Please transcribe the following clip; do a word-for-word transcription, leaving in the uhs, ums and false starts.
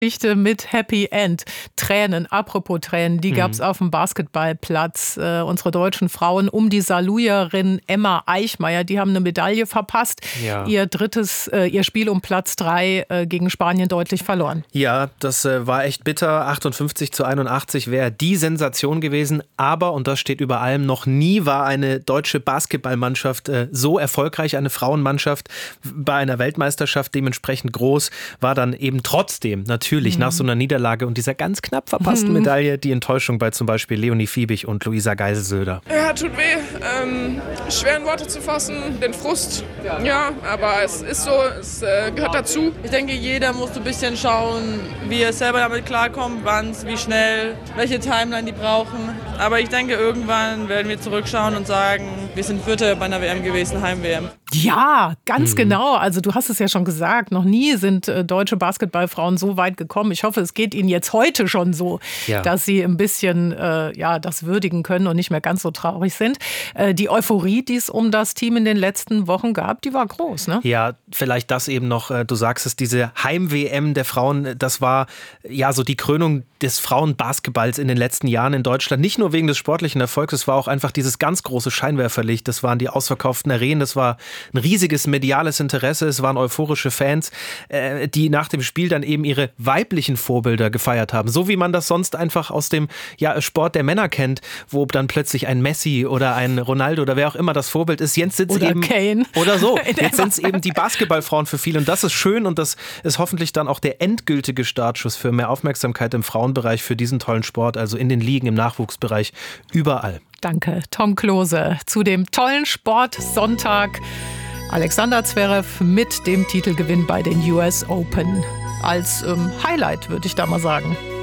Geschichte mit Happy End. Tränen, apropos Tränen, die gab es mhm. auf dem Basketballplatz. Äh, unsere deutschen Frauen um die Saarlouierin Emma Eichmeyer, die haben eine Medaille verpasst. Ja. Ihr drittes, äh, ihr Spiel um Platz drei äh, gegen Spanien deutlich verloren. Ja, das äh, war echt bitter. achtundfünfzig zu einundachtzig wäre die Sensation gewesen. Aber, und das steht über allem, noch nie war eine deutsche Basketballmannschaft äh, so erfolgreich. Eine Frauenmannschaft bei einer Weltmeisterschaft dementsprechend groß, war dann eben trotzdem natürlich Natürlich nach so einer Niederlage und dieser ganz knapp verpassten Medaille die Enttäuschung bei zum Beispiel Leonie Fiebig und Luisa Geisel-Söder. Ja, tut weh. Ähm, schwer in Worte zu fassen, den Frust. Ja, aber es ist so, es äh, gehört dazu. Ich denke, jeder muss ein bisschen schauen, wie er selber damit klarkommt, wann, wie schnell, welche Timeline die brauchen. Aber ich denke, irgendwann werden wir zurückschauen und sagen, wir sind Vierte bei einer W M gewesen, Heim-W M. Ja, ganz mhm. genau. Also du hast es ja schon gesagt, noch nie sind äh, deutsche Basketballfrauen so weit gekommen. Ich hoffe, es geht Ihnen jetzt heute schon so, ja. dass Sie ein bisschen äh, ja, das würdigen können und nicht mehr ganz so traurig sind. Äh, die Euphorie, die es um das Team in den letzten Wochen gab, die war groß, ne? Ja, vielleicht das eben noch, äh, du sagst es, diese Heim-W M der Frauen, das war ja so die Krönung des Frauenbasketballs in den letzten Jahren in Deutschland. Nicht nur wegen des sportlichen Erfolgs, es war auch einfach dieses ganz große Scheinwerferlicht. Das waren die ausverkauften Arenen, das war ein riesiges mediales Interesse, es waren euphorische Fans, äh, die nach dem Spiel dann eben ihre weiblichen Vorbilder gefeiert haben. So wie man das sonst einfach aus dem ja, Sport der Männer kennt, wo dann plötzlich ein Messi oder ein Ronaldo oder wer auch immer das Vorbild ist. Jetzt sind es eben Kane. Oder so. Jetzt sind es eben die Basketballfrauen für viele und das ist schön und das ist hoffentlich dann auch der endgültige Startschuss für mehr Aufmerksamkeit im Frauenbereich für diesen tollen Sport, also in den Ligen, im Nachwuchsbereich, überall. Danke, Tom Klose. Zu dem tollen Sportsonntag Alexander Zverev mit dem Titelgewinn bei den U S Open. Als ähm, Highlight, würde ich da mal sagen.